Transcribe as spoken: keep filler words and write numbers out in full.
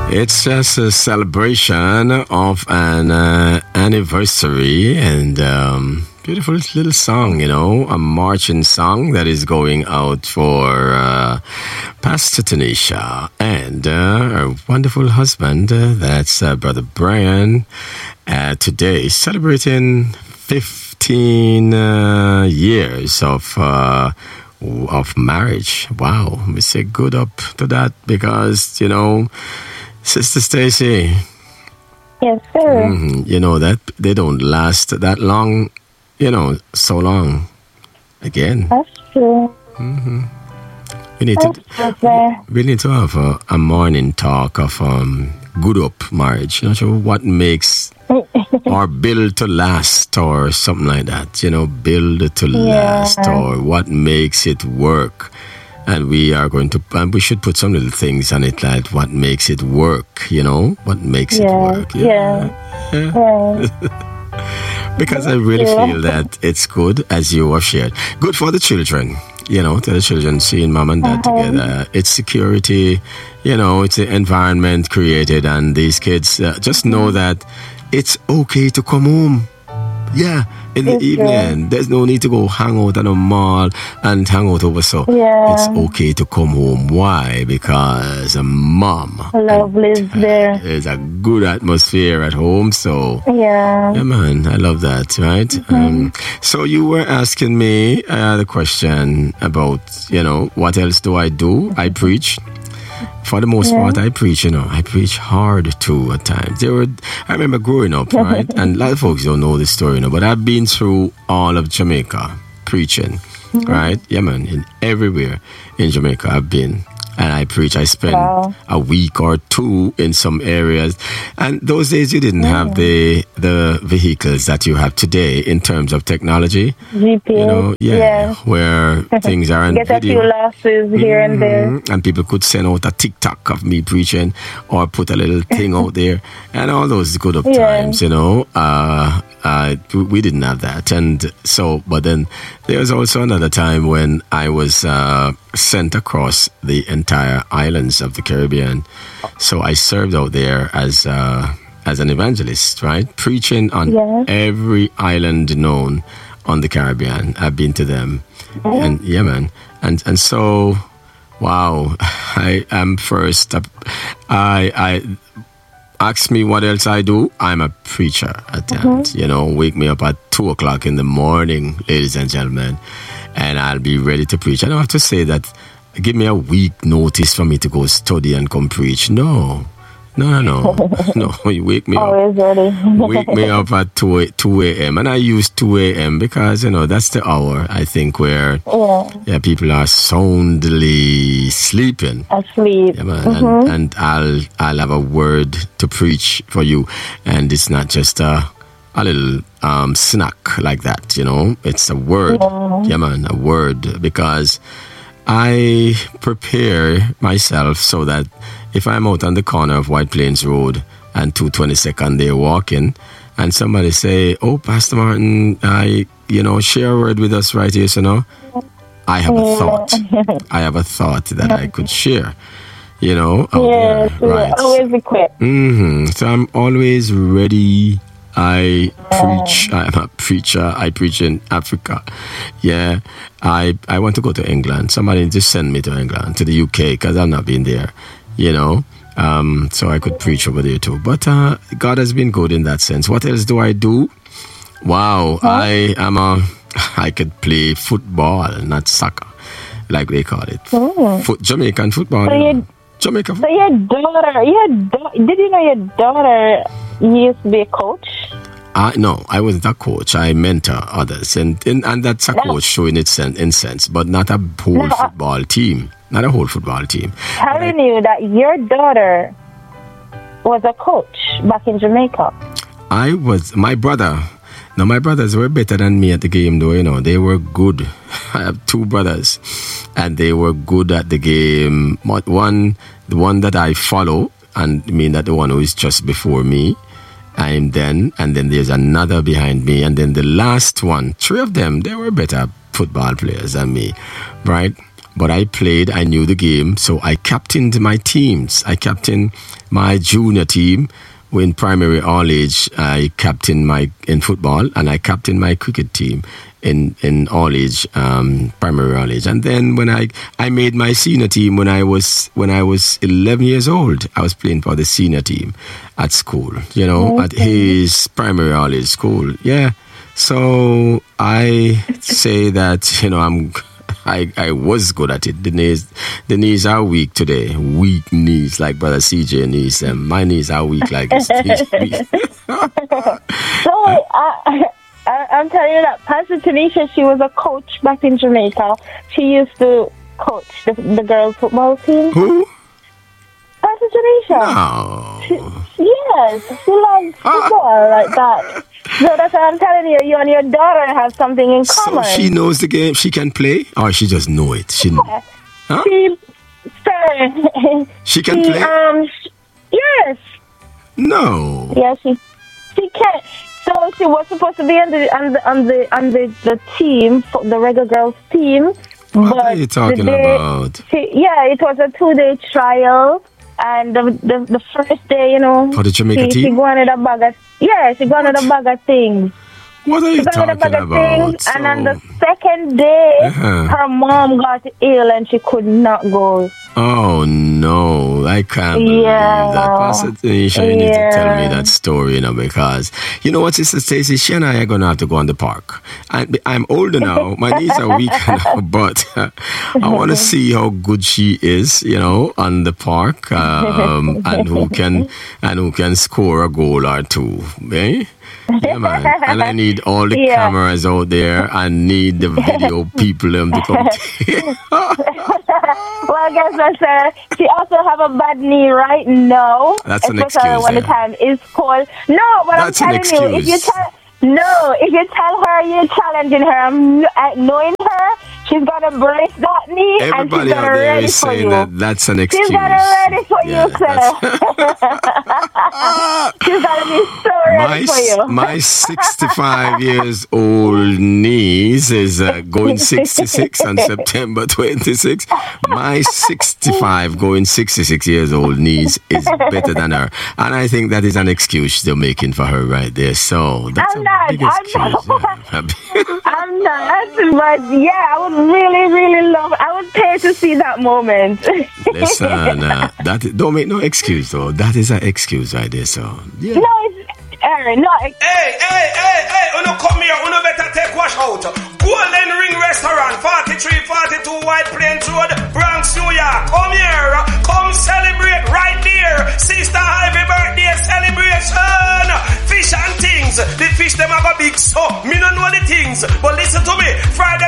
It's just a celebration of an uh, anniversary and um, beautiful little song, you know, a marching song that is going out for uh, Pastor Tanisha and uh, her wonderful husband, uh, that's uh, Brother Brian, uh, today celebrating fifteen uh, years of uh, of marriage. Wow, we say good up to that because, you know, Sister Stacy. Yes, sir. Mm-hmm. You know that they don't last that long, you know, so long. Again. That's true. Mm-hmm. We need That's to we need to have a, a morning talk of um good up marriage. You know, so what makes or build to last or something like that. You know, build to Yeah. last or what makes it work. And we are going to, and we should put some little things on it, like what makes it work, you know? What makes it Yeah, work. yeah. Yeah. Yeah. Because I really Yeah. feel that it's good, as you have shared. Good for the children, you know, to the children seeing mom and dad Uh-huh. together. It's security, you know, it's the environment created, and these kids uh, just know that it's okay to come home. Yeah, in the It's evening. There's no need to go hang out at a mall and hang out over so. Yeah. It's okay to come home. Why? Because a mom Love lives there. there's a good atmosphere at home. So Yeah. yeah, man, I love that, right? Um, so you were asking me uh, the question about, you know, what else do I do? I preach. For the most Yeah. part, I preach, you know, I preach hard too at times. There were, I remember growing up, right? And a lot of folks don't know this story, you know, but I've been through all of Jamaica preaching, right? Yeah, man, in everywhere in Jamaica I've been. And I preach. I spend Wow. a week or two in some areas. And those days you didn't have the the vehicles that you have today in terms of technology. G P S. You know, yeah, Yeah. where things are on Get a video. few losses here and there. Mhm. And people could send out a TikTok of me preaching or put a little thing out there and all those good up Yeah. times, you know. Uh, uh, we didn't have that. And so, but then there was also another time when I was uh, sent across the entire islands of the Caribbean. So I served out there as uh, as an evangelist, right? Preaching on Yeah. every island known on the Caribbean. I've been to them. And yeah, man. And and so wow, I am first. uh, I I ask me what else I do. I'm a preacher at times. You know, wake me up at two o'clock in the morning, ladies and gentlemen, and I'll be ready to preach. I don't have to say that. Give me a week notice for me to go study and come preach. No, no, no, no. no you wake me up. Always ready. Wake me up at two a.m. And I use two a.m. because, you know, that's the hour, I think, where Yeah. yeah, people are soundly sleeping. Asleep. Yeah, man. And, and I'll I'll have a word to preach for you. And it's not just a, a little um, snack like that, you know. It's a word. Yeah. Yeah, man, a word. Because I prepare myself so that if I'm out on the corner of White Plains Road and two twenty-second they're walking and somebody say, oh, Pastor Martin, I, you know, share a word with us right here, so know, I have a thought. I have a thought that I could share, you know, out Yes, there, right? we're always equipped. Mm-hmm. So I'm always ready. I preach. I'm a preacher. I preach in Africa. Yeah. I I want to go to England. Somebody just send me to England, to the U K, because I've not been there, you know. Um, so I could preach over there too. But uh, God has been good in that sense. What else do I do? Wow. I am a, I could play football, not soccer, like they call it. Mm. Foot, Jamaican football. So you you- know. Jamaica So your daughter, your da- did you know your daughter used to be a coach? I no, I wasn't a coach. I mentor others, and and, and that's a No. coach showing its sen- in sense, but not a whole No, I- football team. Not a whole football team. Telling you that your daughter was a coach back in Jamaica. I was my brother. Now my brothers were better than me at the game, though. You know, they were good. I have two brothers, and they were good at the game. But one, the one that I follow, and I mean that the one who is just before me. I'm then, and then there's another behind me, and then the last one. Three of them, they were better football players than me, right? but I played, I knew the game, so I captained my teams. I captained my junior team. In primary all age, I captained my in football, and I captained my cricket team in in all age, um, primary all age. And then when I I made my senior team when I was when I was eleven years old, I was playing for the senior team at school. You know, okay. At his primary all age school. Yeah. So I say that, you know, I'm. I, I was good at it. The knees, the knees are weak today. Weak knees, like Brother C J knees. Um, my knees are weak like this. So I, I, I'm telling you that Pastor Tanisha, she was a coach back in Jamaica. She used to coach the, the girls' football team. Who? Pastor Tanisha. No. She, yes, she loves football like that. So that's what I'm telling you. You and your daughter have something in common. So she knows the game. She can play, or she just know it. She, yeah. huh? she, sorry. she can she, play. Um, she, yes. No. Yeah, she she can. So she was supposed to be on the on the on the on the, the team, the regular girls team. What but are you talking day, about? She, yeah, it was a two day trial. And the, the the first day, you know, for the Jamaica she, team? she wanted a bag of, yeah, she wanted a bag of things. What are you she talking about? So... And on the second day, uh-huh. her mom got ill and she could not go. Oh, no. I can't believe yeah. that. Pastor Tanisha, you yeah. need to tell me that story, you know, because, you know what, Sister Stacy, she and I are going to have to go on the park. I, I'm older now. My knees are weak now, but uh, I want to see how good she is, you know, on the park, um, and who can and who can score a goal or two, eh? Yeah, man. And I need all the yeah. cameras out there. I need the video people um, to come. Well, guess what, sir? She also have a bad knee right now. That's an excuse. When yeah. the time is cold. No, but That's I'm telling you, if you tell no, if you tell her you're challenging her, I'm knowing her, she's gonna brace that knee. Everybody and she's gonna out there ready is for saying you. that that's an excuse. She's gonna ready for yeah, you, sir. She's gonna be so ready my, for you. My sixty-five years old niece is uh, going sixty-six on September twenty-sixth. My sixty-five going sixty-six years old niece is better than her, and I think that is an excuse they're making for her right there. So that's I'm a not. big excuse. I'm not. I'm not. But yeah, I would really, really love. I would pay to see that moment. Listen, uh, that don't make no excuse though. That is an excuse right there. So yeah. No, it's Aaron. No. It's, hey, hey, hey, hey! Uno come here. Uno better take wash out. Golden Ring Restaurant, forty-three forty-two White Plains Road, Bronx, New York. Come here. Come celebrate right there. Sister Ivy birthday celebration. Fish and things. The fish them have a big so. Me don't know the things, but listen to me. Friday.